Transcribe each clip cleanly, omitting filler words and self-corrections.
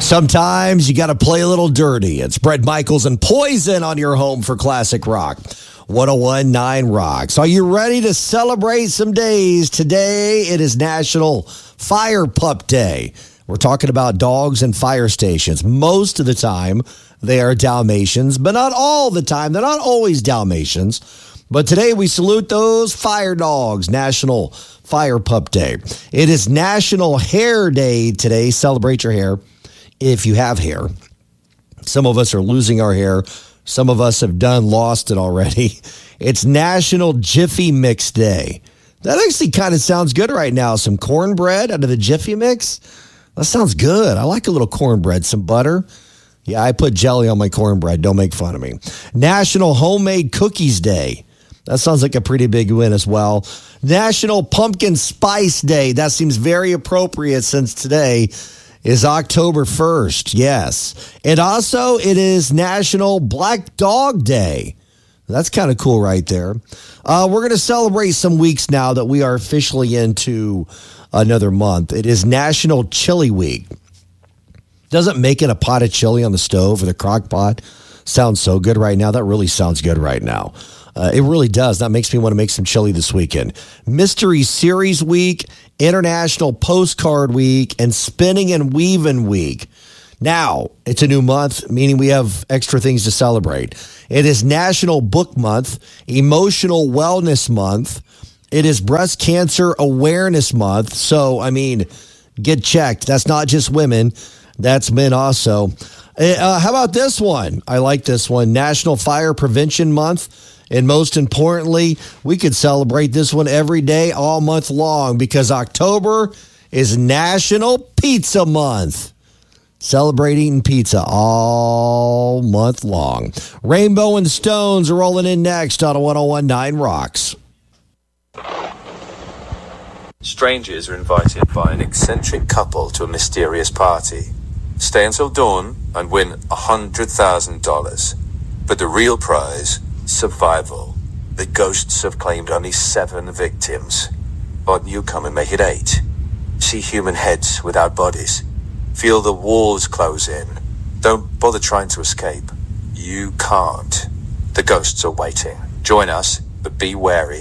Sometimes you got to play a little dirty. It's Bret Michaels and Poison on your home for classic rock. 101.9 Rocks. Are you ready to celebrate some days? Today, it is National Fire Pup Day. We're talking about dogs and fire stations. Most of the time, they are Dalmatians, but not all the time. They're not always Dalmatians. But today, we salute those fire dogs. National Fire Pup Day. It is National Hair Day today. Celebrate your hair if you have hair. Some of us are losing our hair. Some of us have lost it already. It's National Jiffy Mix Day. That actually kind of sounds good right now. Some cornbread out of the Jiffy Mix. That sounds good. I like a little cornbread, some butter. Yeah, I put jelly on my cornbread. Don't make fun of me. National Homemade Cookies Day. That sounds like a pretty big win as well. National Pumpkin Spice Day. That seems very appropriate since today is October 1st. Yes. And also, it is National Black Dog Day. That's kind of cool right there. We're going to celebrate some weeks now that we are officially into another month. It is National Chili Week. Doesn't making a pot of chili on the stove or the crock pot sound so good right now? That really sounds good right now. It really does. That makes me want to make some chili this weekend. Mystery Series Week, International Postcard Week, and Spinning and Weaving Week. Now, it's a new month, meaning we have extra things to celebrate. It is National Book Month, Emotional Wellness Month. It is Breast Cancer Awareness Month. So, I mean, get checked. That's not just women. That's men also. How about this one? I like this one. National Fire Prevention Month. And most importantly, we could celebrate this one every day, all month long, because October is National Pizza Month. Celebrate eating pizza all month long. Rainbow and Stones are rolling in next on a 101.9 Rocks. Strangers are invited by an eccentric couple to a mysterious party. Stay until dawn and win $100,000. But the real prize, survival. The ghosts have claimed only 7 victims. But you come and make it 8. See human heads without bodies. Feel the walls close in. Don't bother trying to escape. You can't. The ghosts are waiting. Join us, but be wary.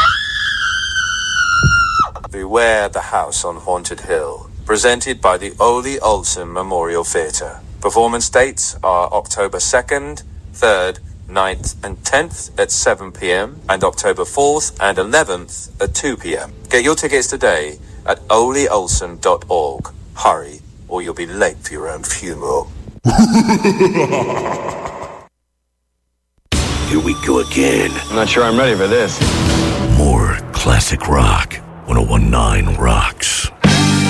Beware the House on Haunted Hill. Presented by the Ole Olsen Memorial Theatre. Performance dates are October 2nd, 3rd, 9th and 10th at 7 p.m. and October 4th and 11th at 2 p.m. Get your tickets today at oleolsen.org. Hurry, or you'll be late for your own funeral. Here we go again. I'm not sure I'm ready for this. More classic rock. 101.9 Rocks.